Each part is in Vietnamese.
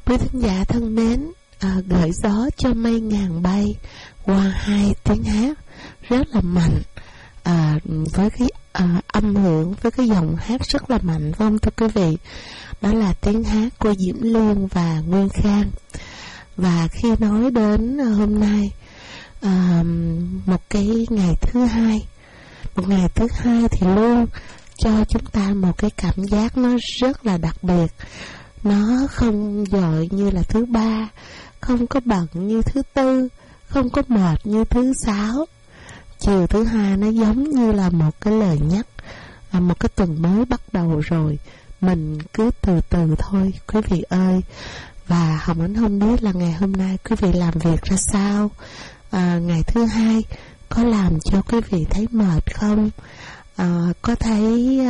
Quý thính giả thân mến, gợi gió cho mây ngàn bay qua hai tiếng hát rất là mạnh, với cái âm hưởng, với cái giọng hát rất là mạnh, phải không thưa quý vị? Đó là tiếng hát của Diễm Liên và Nguyên Khang. Và khi nói đến hôm nay, một ngày thứ hai thì luôn cho chúng ta một cái cảm giác nó rất là đặc biệt. Nó không dội như là thứ ba, không có bận như thứ tư, không có mệt như thứ sáu. Chiều thứ hai nó giống như là một cái lời nhắc, một cái tuần mới bắt đầu rồi. Mình cứ từ từ thôi quý vị ơi. Và Hồng Ánh không biết là ngày hôm nay quý vị làm việc ra sao. Ngày thứ hai có làm cho quý vị thấy mệt không? Có thấy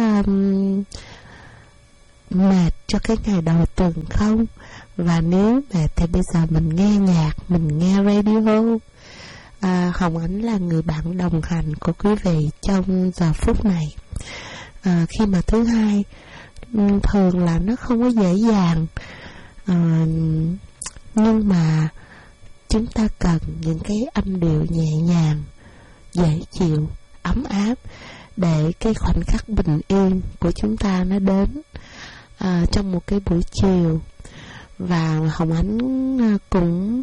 mệt cho cái ngày đầu tuần không? Và nếu mệt thì bây giờ mình nghe nhạc, mình nghe radio. Hồng Ánh là người bạn đồng hành của quý vị trong giờ phút này. Khi mà thứ hai thường là nó không có dễ dàng, nhưng mà chúng ta cần những cái âm điệu nhẹ nhàng, dễ chịu, ấm áp để cái khoảnh khắc bình yên của chúng ta nó đến trong một cái buổi chiều. Và Hồng Ánh cũng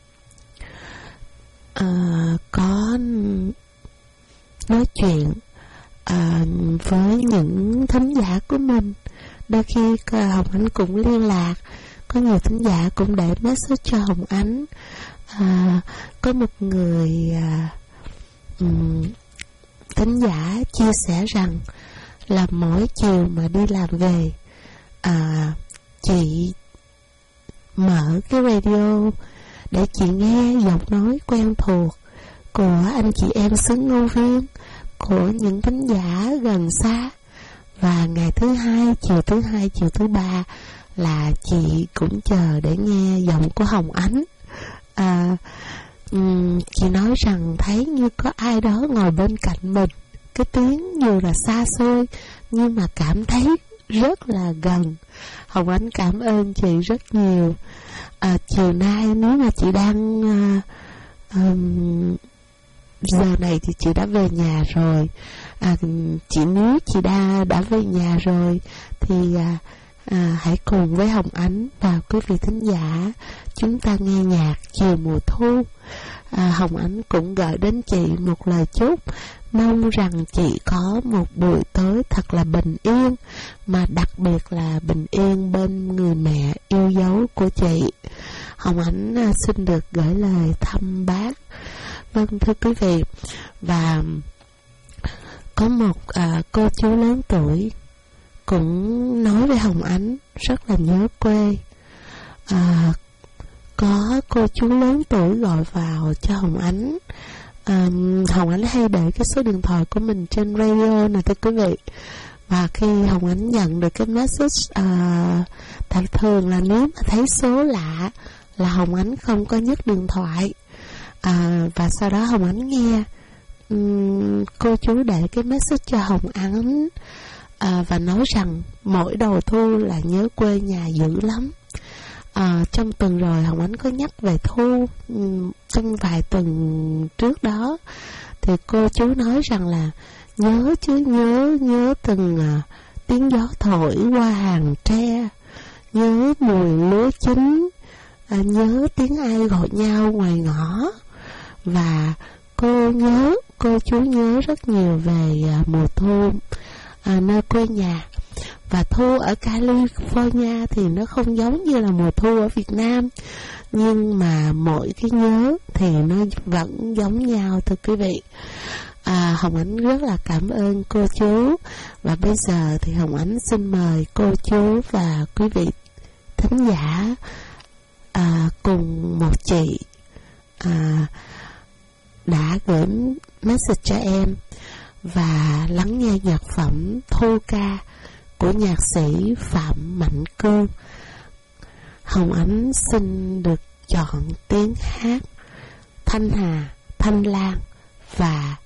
có nói chuyện với những thính giả của mình. Đôi khi Hồng Ánh cũng liên lạc, có nhiều thính giả cũng để message cho Hồng Ánh. Có một người thính giả chia sẻ rằng là mỗi chiều mà đi làm về, chị mở cái radio để chị nghe giọng nói quen thuộc của anh chị em xứ Ngô Viên, của những thính giả gần xa. Và ngày thứ hai, chiều thứ ba là chị cũng chờ để nghe giọng của Hồng Ánh. Chị nói rằng thấy như có ai đó ngồi bên cạnh mình. Cái tiếng dù là xa xôi nhưng mà cảm thấy rất là gần. Hồng Ánh cảm ơn chị rất nhiều. Chiều nay nếu mà chị đang giờ này thì chị đã về nhà rồi. Nếu chị đã về nhà rồi thì hãy cùng với Hồng Ánh và quý vị thính giả chúng ta nghe nhạc chiều mùa thu. Hồng Ánh cũng gửi đến chị một lời chúc, mong rằng chị có một buổi tối thật là bình yên, mà đặc biệt là bình yên bên người mẹ yêu dấu của chị. Hồng Ánh xin được gửi lời thăm bác. Vâng thưa quý vị, và có một cô chú lớn tuổi cũng nói với Hồng Ánh rất là nhớ quê. Có cô chú lớn tuổi gọi vào cho Hồng Ánh. Hồng Ánh hay để cái số điện thoại của mình trên radio nè thưa quý vị. Và khi Hồng Ánh nhận được cái message, tại thường là nếu mà thấy số lạ là Hồng Ánh không có nhấc điện thoại. Và sau đó Hồng Ánh nghe cô chú để cái message cho Hồng Ánh, và nói rằng mỗi đầu thu là nhớ quê nhà dữ lắm. Trong tuần rồi Hồng Ánh có nhắc về thu. Trong vài tuần trước đó thì cô chú nói rằng là nhớ chứ nhớ từng tiếng gió thổi qua hàng tre, nhớ mùi lúa chín, nhớ tiếng ai gọi nhau ngoài ngõ. Và cô chú nhớ rất nhiều về mùa thu nơi quê nhà. Và thu ở California thì nó không giống như là mùa thu ở Việt Nam, nhưng mà mỗi cái nhớ thì nó vẫn giống nhau thưa quý vị. Hồng Ánh rất là cảm ơn cô chú. Và bây giờ thì Hồng Ánh xin mời cô chú và quý vị thính giả cùng một chị đã gửi message cho em và lắng nghe nhạc phẩm Thu Ca của nhạc sĩ Phạm Mạnh Cương. Hồng Ánh xin được chọn tiếng hát Thanh Hà, Thanh Lan và